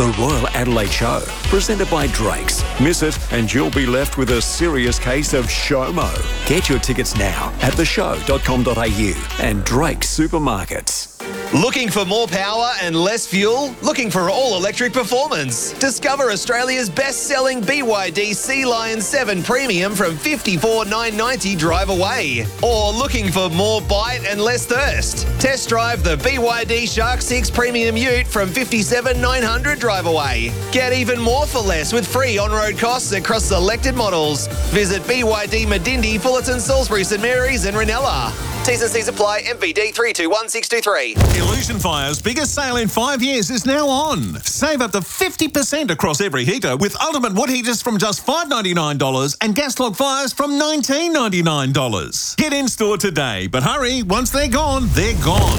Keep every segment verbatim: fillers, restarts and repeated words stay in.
The Royal Adelaide Show, presented by Drake's. Miss it and you'll be left with a serious case of SHOMO. Get your tickets now at the show dot com dot a u and Drake's Supermarkets. Looking for more power and less fuel? Looking for all-electric performance? Discover Australia's best-selling B Y D Sea Lion seven Premium from fifty-four thousand nine hundred ninety dollars drive away. Or looking for more bite and less thirst? Test drive the B Y D Shark six Premium Ute from fifty-seven thousand nine hundred dollars drive away. Get even more for less with free on-road costs across selected models. Visit B Y D Medindi, Fullerton, Salisbury, St Mary's and Ranella. T's and C's apply. M V D three two one six two three. Illusion Fire's biggest sale in five years is now on. Save up to fifty percent across every heater with ultimate wood heaters from just five dollars ninety-nine and gas log fires from nineteen dollars ninety-nine. Get in store today, but hurry, once they're gone, they're gone.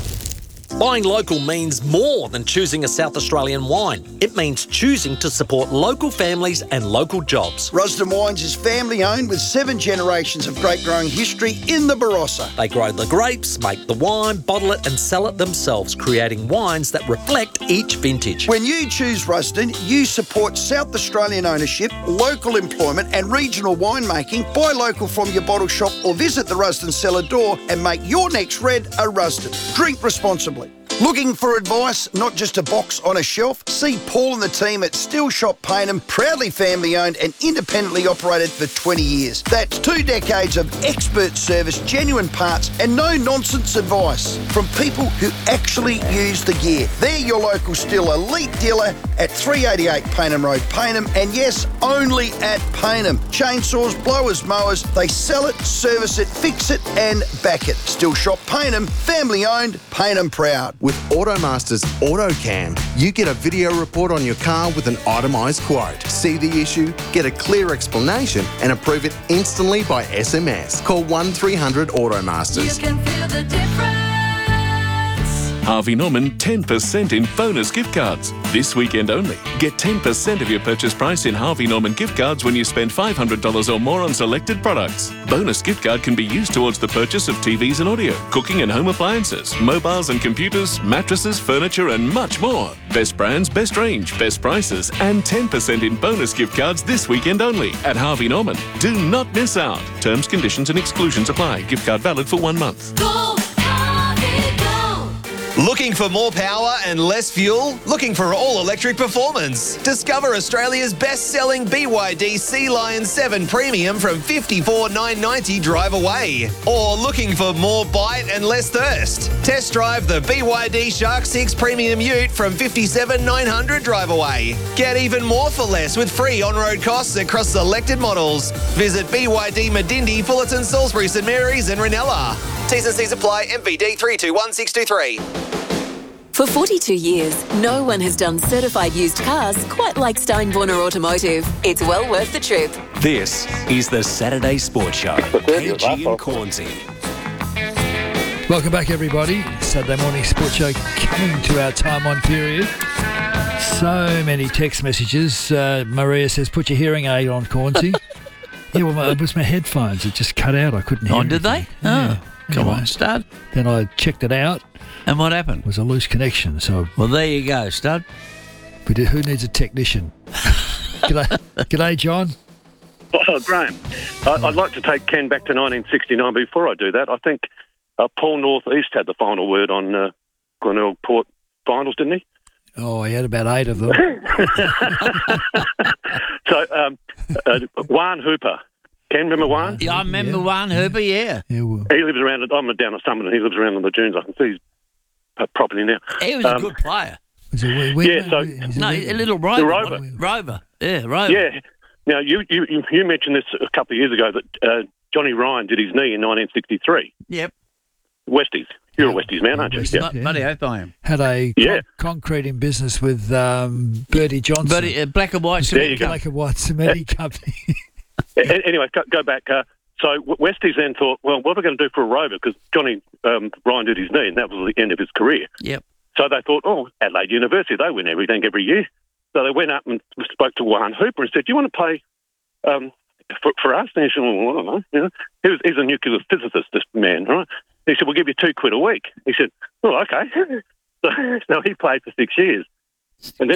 Buying local means more than choosing a South Australian wine. It means choosing to support local families and local jobs. Rusden Wines is family owned with seven generations of grape growing history in the Barossa. They grow the grapes, make the wine, bottle it and sell it themselves, creating wines that reflect each vintage. When you choose Rusden, you support South Australian ownership, local employment and regional winemaking. Buy local from your bottle shop or visit the Rusden cellar door and make your next red a Rusden. Drink responsibly. Looking for advice, not just a box on a shelf? See Paul and the team at Still Shop Payneham, proudly family owned and independently operated for twenty years. That's two decades of expert service, genuine parts and no nonsense advice from people who actually use the gear. They're your local Still elite dealer at three eighty-eight Payneham Road, Payneham, and yes, only at Payneham. Chainsaws, blowers, mowers, they sell it, service it, fix it and back it. Still Shop Payneham, family owned, Payneham proud. With Automaster's AutoCam, you get a video report on your car with an itemised quote. See the issue, get a clear explanation and approve it instantly by S M S. Call one three hundred Automasters. You can feel the difference. Harvey Norman ten percent in bonus gift cards. This weekend only. Get ten percent of your purchase price in Harvey Norman gift cards when you spend five hundred dollars or more on selected products. Bonus gift card can be used towards the purchase of T Vs and audio, cooking and home appliances, mobiles and computers, mattresses, furniture and much more. Best brands, best range, best prices and ten percent in bonus gift cards this weekend only at Harvey Norman. Do not miss out. Terms, conditions and exclusions apply. Gift card valid for one month. Go, Harvey, go. Looking for more power and less fuel? Looking for all-electric performance? Discover Australia's best-selling B Y D Sea Lion seven Premium from fifty-four thousand nine hundred ninety dollars drive away. Or looking for more bite and less thirst? Test drive the B Y D Shark six Premium Ute from fifty-seven thousand nine hundred dollars drive away. Get even more for less with free on-road costs across selected models. Visit B Y D Medindi, Fullerton, Salisbury, St Mary's and Ranella. T's and C's apply. M V D three two one six two three. For forty-two years, no one has done certified used cars quite like Steinborner Automotive. It's well worth the trip. This is the Saturday Sports Show. K G and Cornsey. Welcome back, everybody. Saturday morning sports show coming to our time on period. So many text messages. Uh, Maria says, put your hearing aid on, Cornsey. Yeah, well, my, it was my headphones. It just cut out. I couldn't hear Oh, did anything. they? Yeah. Oh, come Anyway, on, Stud. Then I checked it out. And what happened? It was a loose connection. So, Well, there you go, Stud. we did, who needs a technician? G'day, G'day, John. Oh, Graham, I- I'd like to take Ken back to nineteen sixty-nine. Before I do that, I think uh, Paul North East had the final word on uh, Glenelg Port finals, didn't he? Oh, he had about eight of them. So, um, uh, Juan Hooper. Ken, remember Juan? Yeah, I remember one, Hooper, yeah. Yeah, well, He lives around, I'm down at Summit and he lives around on the dunes. I can see his uh, property now. He was Um, a good player. is it, we, Yeah, so- is it No, we- a little Rover. The Rover. wasn't it? Rover. Yeah, Rover. Yeah. Now, you, you, you you mentioned this a couple of years ago that uh, Johnny Ryan did his knee in nineteen sixty-three. Yep. Westies. You're a Westies man, aren't you? Westies. Yeah. But, Bloody hope I am. had a Yeah. con- concreting business with um, Bertie Johnson. But uh, black and white There cement. you go. Black and White Cement Company. A- Anyway, go, go back. Uh, so W- Westies then thought, well, what are we going to do for a Rover? Because Johnny um, Ryan did his knee, and that was the end of his career. Yep. So they thought, oh, Adelaide University, they win everything every year. So they went up and spoke to Juan Hooper and said, do you want to play um, for, for us? And he said, well, I don't know. You know, he was, he's a nuclear physicist, this man, right? He said, we'll give you two quid a week. He said, oh, okay. So, so he played for six years. And then